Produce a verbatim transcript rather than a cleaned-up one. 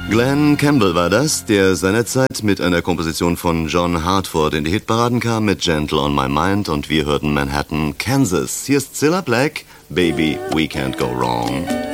Glenn Campbell war das, der seinerzeit mit einer Komposition von John Hartford in die Hitparaden kam mit Gentle on My Mind und wir hörten Manhattan, Kansas. Hier ist Cilla Black, Baby, We Can't Go Wrong.